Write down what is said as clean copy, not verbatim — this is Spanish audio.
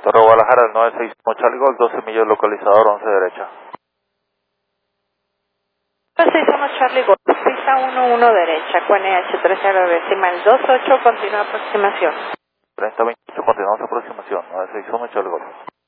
Torre Guadalajara, el 961 Charlie Golf, 12 millas localizador, 11 derecha. 961 Charlie Golf, pista 11 derecha, QNH 13.28, continúa aproximación. 3028, continuamos aproximación, 961 Charlie Golf.